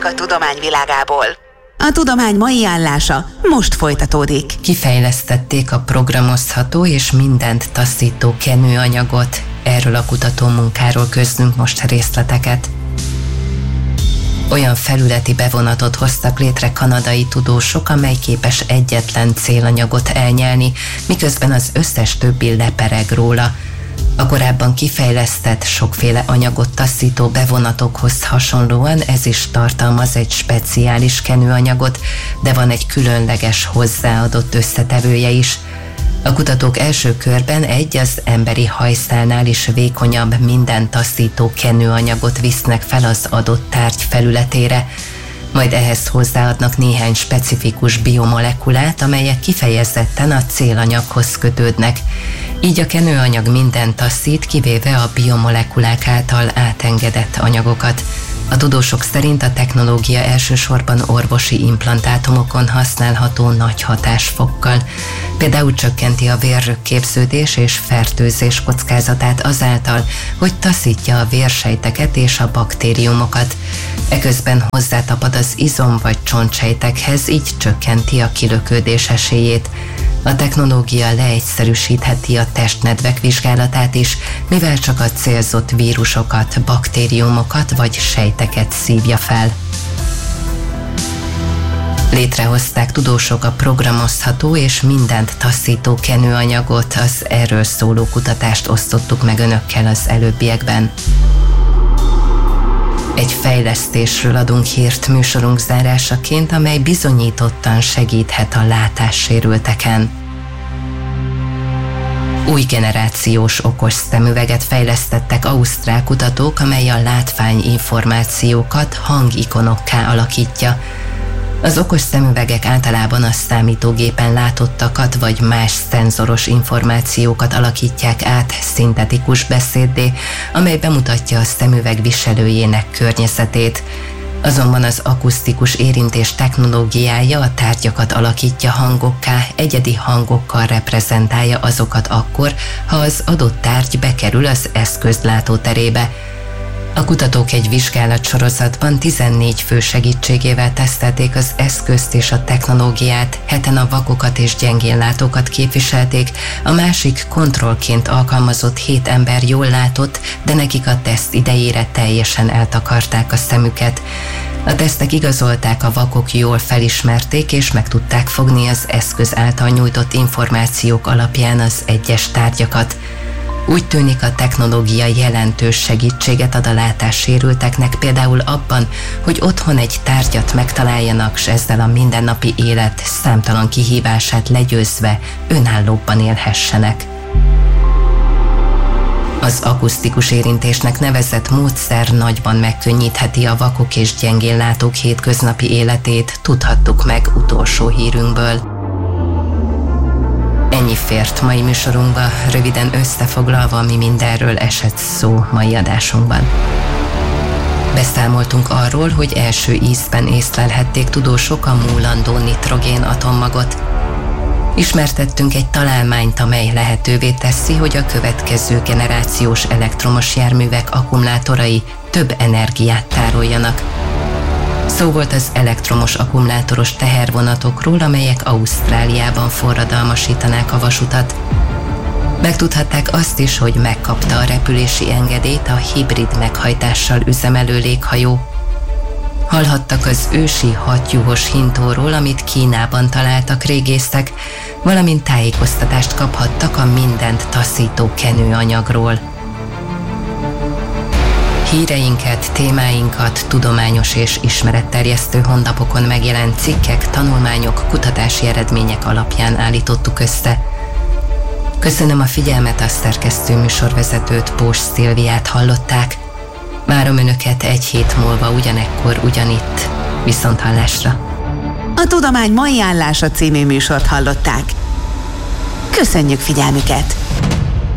hírek a tudomány világából. A tudomány mai állása most folytatódik. Kifejlesztették a programozható és mindent taszító kenőanyagot. Erről a kutatómunkáról közlünk most részleteket. Olyan felületi bevonatot hoztak létre kanadai tudósok, amely képes egyetlen célanyagot elnyelni, miközben az összes többi lepereg róla. A korábban kifejlesztett, sokféle anyagot taszító bevonatokhoz hasonlóan ez is tartalmaz egy speciális kenőanyagot, de van egy különleges hozzáadott összetevője is. A kutatók első körben egy az emberi hajszálnál is vékonyabb, mindent taszító kenőanyagot visznek fel az adott tárgy felületére, majd ehhez hozzáadnak néhány specifikus biomolekulát, amelyek kifejezetten a célanyaghoz kötődnek. Így a kenőanyag mindent taszít, kivéve a biomolekulák által átengedett anyagokat. A tudósok szerint a technológia elsősorban orvosi implantátumokon használható nagy hatásfokkal. Például csökkenti a vérrögképződés és fertőzés kockázatát azáltal, hogy taszítja a vérsejteket és a baktériumokat. Eközben hozzátapad az izom- vagy csontsejtekhez, így csökkenti a kilökődés esélyét. A technológia leegyszerűsítheti a testnedvek vizsgálatát is, mivel csak a célzott vírusokat, baktériumokat vagy sejteket szívja fel. Létrehozták tudósok a programozható és mindent taszító kenőanyagot, az erről szóló kutatást osztottuk meg önökkel az előbbiekben. Egy fejlesztésről adunk hírt műsorunk zárásaként, amely bizonyítottan segíthet a látássérülteken. Új generációs okos szemüveget fejlesztettek ausztrál kutatók, amely a látványinformációkat hangikonokká alakítja. Az okos szemüvegek általában a számítógépen látottakat vagy más szenzoros információkat alakítják át szintetikus beszéddé, amely bemutatja a szemüveg viselőjének környezetét. Azonban az akusztikus érintés technológiája a tárgyakat alakítja hangokká, egyedi hangokkal reprezentálja azokat akkor, ha az adott tárgy bekerül az eszköz látóterébe. A kutatók egy vizsgálatsorozatban 14 fő segítségével tesztelték az eszközt és a technológiát, 7-en a vakokat és gyengénlátókat képviselték, a másik kontrollként alkalmazott 7 ember jól látott, de nekik a teszt idejére teljesen eltakarták a szemüket. A tesztek igazolták, a vakok jól felismerték és meg tudták fogni az eszköz által nyújtott információk alapján az egyes tárgyakat. Úgy tűnik, a technológia jelentős segítséget ad a látássérülteknek, például abban, hogy otthon egy tárgyat megtaláljanak, s ezzel a mindennapi élet számtalan kihívását legyőzve önállóbban élhessenek. Az akusztikus érintésnek nevezett módszer nagyban megkönnyítheti a vakok és gyengénlátók hétköznapi életét, tudhattuk meg utolsó hírünkből. Ennyi fért mai műsorunkba, röviden összefoglalva, mi mindenről esett szó mai adásunkban. Beszámoltunk arról, hogy első ízben észlelhették tudósok a múlandó nitrogén atommagot. Ismertettünk egy találmányt, amely lehetővé teszi, hogy a következő generációs elektromos járművek akkumulátorai több energiát tároljanak. Szó volt az elektromos akkumulátoros tehervonatokról, amelyek Ausztráliában forradalmasítanák a vasutat. Megtudhatták azt is, hogy megkapta a repülési engedélyt a hibrid meghajtással üzemelő léghajó. Hallhattak az ősi hatjuhos hintóról, amit Kínában találtak régészek, valamint tájékoztatást kaphattak a mindent taszító kenőanyagról. Híreinket, témáinkat tudományos és ismeretterjesztő honlapokon megjelent cikkek, tanulmányok, kutatási eredmények alapján állítottuk össze. Köszönöm a figyelmet, a szerkesztő műsorvezetőt, Pós Szilviát hallották. Várom önöket egy hét múlva ugyanekkor, ugyanitt. Viszonthallásra! A Tudomány mai állása című műsort hallották. Köszönjük figyelmüket!